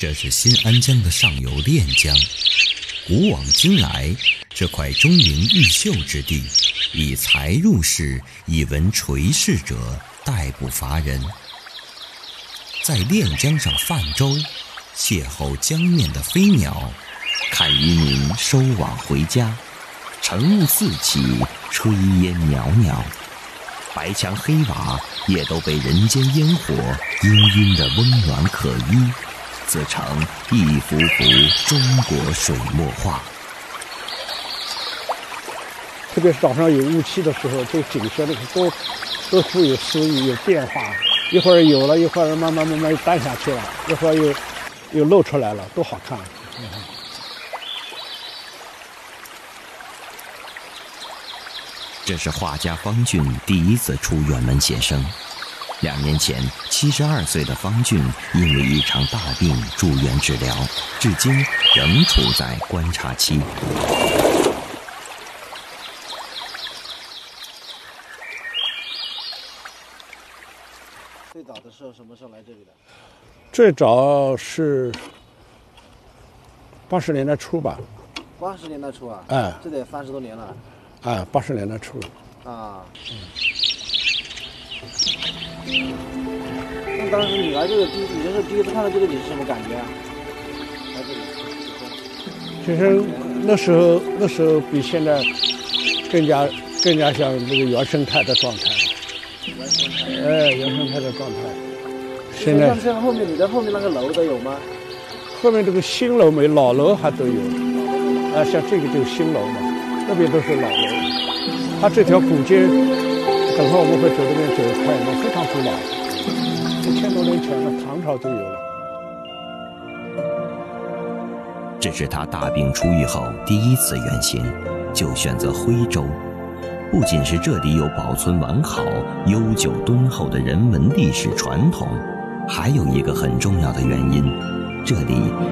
这是新安江的上游练江。古往今来，这块钟灵毓秀之地，以才入仕、以文垂仕者殆不乏人。在练江上泛舟，邂逅江面的飞鸟，看渔民收网回家，晨雾四起，炊烟袅袅，白墙黑瓦也都被人间烟火氤氲的温暖可依，自成一幅幅中国水墨画。 特别是早上有雾气的时候，这景色都富有诗意，有变化，一会儿有了，一会儿慢慢淡下去了，一会儿又露出来了，多好看。 这是画家方俊第一次出远门写生。2年前，72岁的方俊因为一场大病住院治疗，至今仍处在观察期。 最早的时候什么时候来这里的？ 最早是80年代初吧。 80年代初啊？ 哎， 这得30多年了。 哎，80年代初。 啊。那当时你来这个你这是第一次看到这个，你是什么感觉啊？来这里。 其实那时候比现在更加像这个原生态的状态。原生态的状态。现在后面你在后面那个楼都有吗？ 后面这个新楼没，老楼还都有。像这个就是新楼嘛，那边都是老楼。它这条古街，等会我们会走这边走开嘛，非常古老，1000多年前了，唐朝就有了。 这是他大病初愈后第一次远行，就选择徽州。不仅是这里有保存完好、悠久敦厚的人文历史传统，还有一个很重要的原因，这里